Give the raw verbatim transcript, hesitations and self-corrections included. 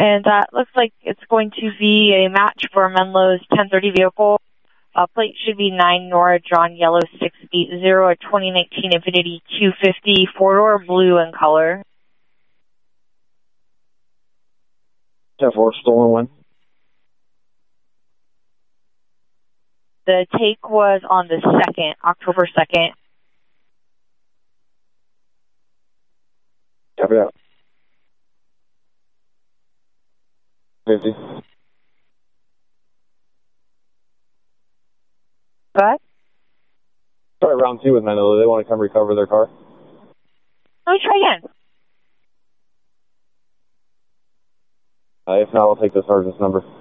And that looks like it's going to be a match for Menlo's ten thirty vehicle. Uh, plate should be nine Nora John Yellow six eight zero, a twenty nineteen Infiniti Q fifty, four-door, blue in color. ten four, stolen when? The take was on the second, October second. Copy that. fifty. What? Sorry, round two with Menlo. They want to come recover their car. Let me try again. Uh, if not, I'll take the sergeant's number.